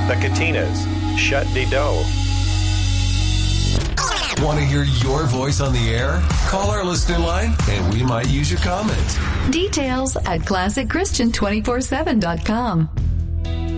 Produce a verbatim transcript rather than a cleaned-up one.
The Katinas. Shut de dough. Want to hear your voice on the air? Call our listener line and we might use your comment. Details at classic christian two forty-seven dot com.